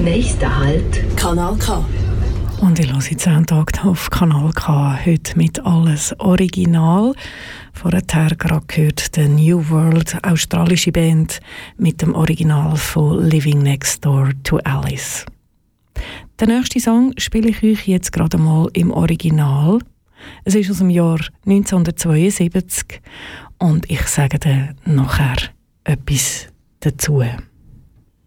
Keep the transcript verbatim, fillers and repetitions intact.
Nächster Halt, Kanal K. Und ich höre zehn Tage auf Kanal K, heute mit «Alles Original». Vorher gerade gehört der New World, australische Band, mit dem Original von «Living Next Door to Alice». Den nächsten Song spiele ich euch jetzt gerade mal im Original. Es ist aus dem Jahr neunzehnhundertzweiundsiebzig und ich sage dann nachher etwas dazu.